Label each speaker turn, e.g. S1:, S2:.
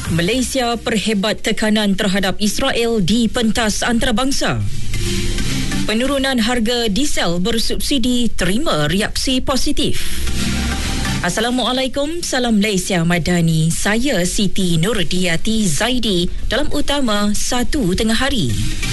S1: Malaysia perhebat tekanan terhadap Israel di pentas antarabangsa. Penurunan harga diesel bersubsidi terima reaksi positif. Assalamualaikum, salam Malaysia Madani. Saya Siti Nurdiati Zaidi dalam utama 1 tengah hari.